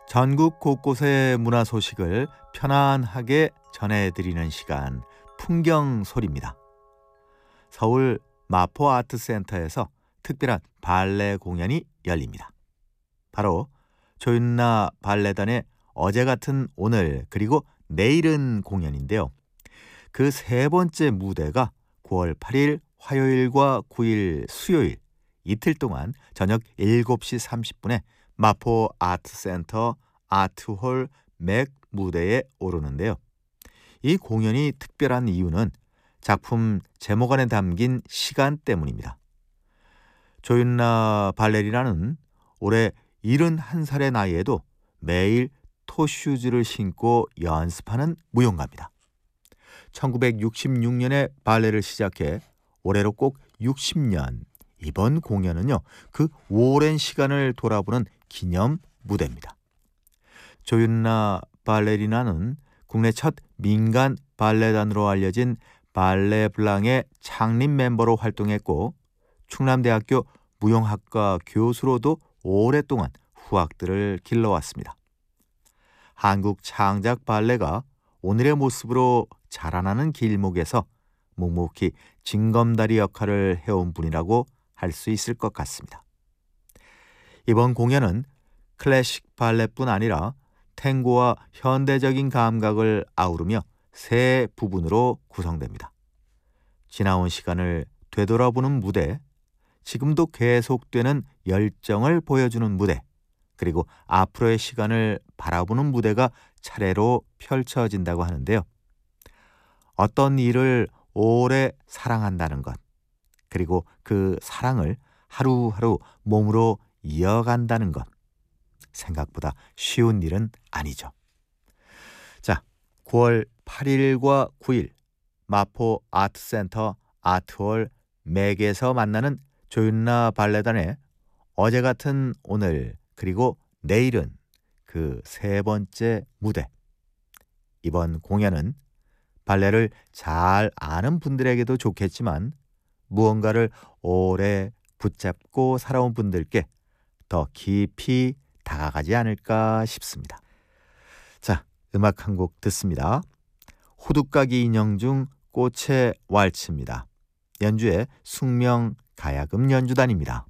전국 곳곳의 문화 소식을 편안하게 전해드리는 시간, 풍경 소리입니다. 서울 마포아트센터에서 특별한 발레 공연이 열립니다. 바로 조윤나 발레단의 어제 같은 오늘 그리고 내일은 공연인데요. 그 세 번째 무대가 9월 8일 화요일과 9일 수요일 이틀 동안 저녁 7시 30분에 마포 아트센터 아트홀 맥 무대에 오르는데요. 이 공연이 특별한 이유는 작품 제목 안에 담긴 시간 때문입니다. 조윤나 발레리나는 올해 71살의 나이에도 매일 토슈즈를 신고 연습하는 무용가입니다. 1966년에 발레를 시작해 올해로 꼭 60년, 이번 공연은요, 그 오랜 시간을 돌아보는 기념 무대입니다. 조윤나 발레리나는 국내 첫 민간 발레단으로 알려진 발레블랑의 창립 멤버로 활동했고 충남대학교 무용학과 교수로도 오랫동안 후학들을 길러왔습니다. 한국 창작 발레가 오늘의 모습으로 자라나는 길목에서 묵묵히 징검다리 역할을 해온 분이라고 할 수 있을 것 같습니다. 이번 공연은 클래식 발레뿐 아니라 탱고와 현대적인 감각을 아우르며 세 부분으로 구성됩니다. 지나온 시간을 되돌아보는 무대, 지금도 계속되는 열정을 보여주는 무대, 그리고 앞으로의 시간을 바라보는 무대가 차례로 펼쳐진다고 하는데요. 어떤 일을 오래 사랑한다는 것, 그리고 그 사랑을 하루하루 몸으로 이어간다는 것, 생각보다 쉬운 일은 아니죠. 자, 9월 8일과 9일 마포 아트센터 아트홀 맥에서 만나는 조윤나 발레단의 어제 같은 오늘 그리고 내일은 그 세 번째 무대. 이번 공연은 발레를 잘 아는 분들에게도 좋겠지만 무언가를 오래 붙잡고 살아온 분들께 더 깊이 다가가지 않을까 싶습니다. 자, 음악 한 곡 듣습니다. 호두까기 인형 중 꽃의 왈츠입니다. 연주의 숙명 가야금 연주단입니다.